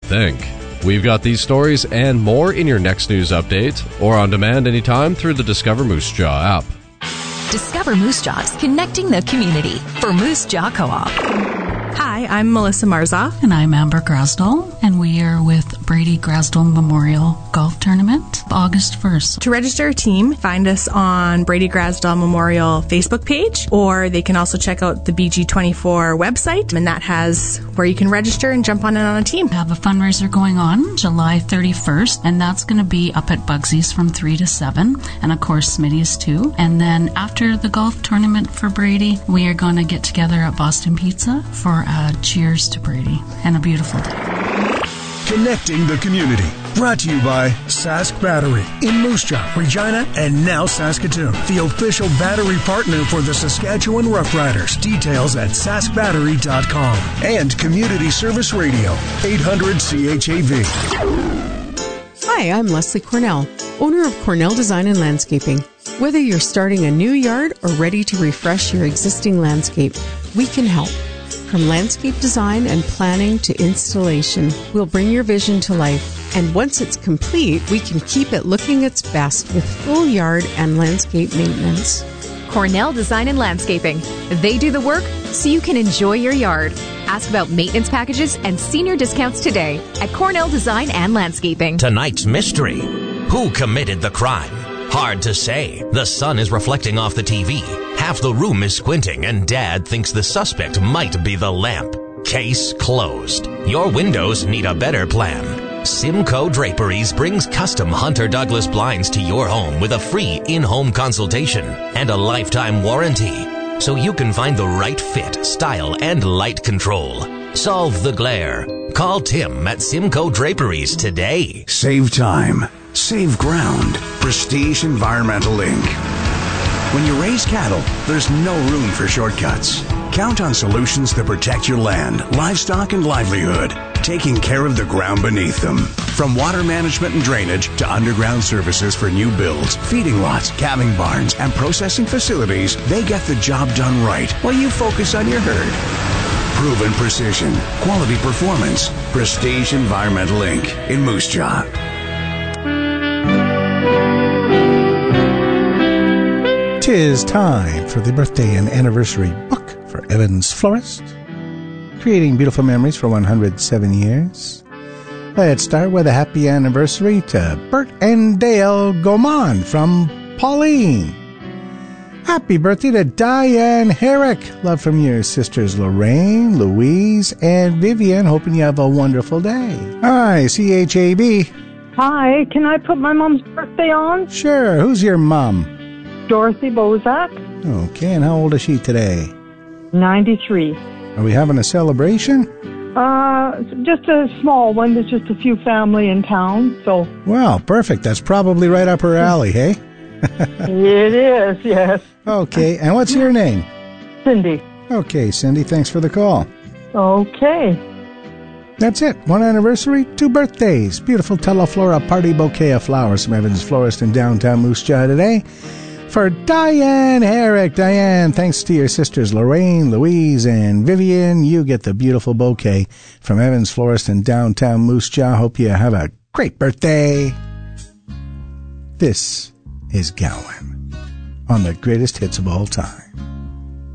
think. We've got these stories and more in your next news update or on demand anytime through the Discover Moose Jaw app. Discover Moose Jaws, connecting the community for Moose Jaw Co-op. Hi, I'm Melissa Marzoff. And I'm Amber Grasdall, and we are with Brady Grasdall Memorial Golf Tournament, August 1st. To register a team, find us on Brady Grasdall Memorial Facebook page, or they can also check out the BG24 website, and that has where you can register and jump on in on a team. We have a fundraiser going on July 31st, and that's going to be up at Bugsy's from 3 to 7, and of course Smitty's too. And then after the golf tournament for Brady, we are going to get together at Boston Pizza for a cheers to Brady and a beautiful day. Connecting the community. Brought to you by Sask Battery in Moose Jaw, Regina, and now Saskatoon. The official battery partner for the Saskatchewan Roughriders. Details at saskbattery.com. And Community Service Radio, 800 CHAV. Hi, I'm Leslie Cornell, owner of Cornell Design and Landscaping. Whether you're starting a new yard or ready to refresh your existing landscape, we can help. From landscape design and planning to installation, we'll bring your vision to life. And once it's complete, we can keep it looking its best with full yard and landscape maintenance. Cornell Design and Landscaping. They do the work so you can enjoy your yard. Ask about maintenance packages and senior discounts today at Cornell Design and Landscaping. Tonight's mystery. Who committed the crime? Hard to say. The sun is reflecting off the TV. Half the room is squinting, and Dad thinks the suspect might be the lamp. Case closed. Your windows need a better plan. Simcoe Draperies brings custom Hunter Douglas blinds to your home with a free in-home consultation and a lifetime warranty, so you can find the right fit, style, and light control. Solve the glare. Call Tim at Simcoe Draperies today. Save time. Save ground. Prestige Environmental Inc. When you raise cattle, there's no room for shortcuts. Count on solutions that protect your land, livestock, and livelihood, taking care of the ground beneath them. From water management and drainage to underground services for new builds, feeding lots, calving barns, and processing facilities, they get the job done right while you focus on your herd. Proven precision, quality performance. Prestige Environmental Inc. in Moose Jaw. 'Tis time for the birthday and anniversary book for Evans Florist, creating beautiful memories for 107 years. Let's start with a happy anniversary to Bert and Dale Gaumont from Pauline. Happy birthday to Diane Herrick. Love from your sisters Lorraine, Louise, and Vivian. Hoping you have a wonderful day. Hi, CHAB. Hi, can I put my mom's birthday on? Sure. Who's your mom? Dorothy Bozak. Okay, and how old is she today? 93. Are we having a celebration? Just a small one. There's just a few family in town, so. Wow, perfect. That's probably right up her alley, hey? It is, yes. Okay, and what's your name? Cindy. Okay, Cindy, thanks for the call. Okay. That's it. One anniversary, 2 birthdays. Beautiful Teleflora party bouquet of flowers from Evans Florist in downtown Moose Jaw today. For Diane Herrick. Diane, thanks to your sisters Lorraine, Louise, and Vivian, you get the beautiful bouquet from Evans Florist in downtown Moose Jaw. Hope you have a great birthday. This is Gowan on the greatest hits of all time.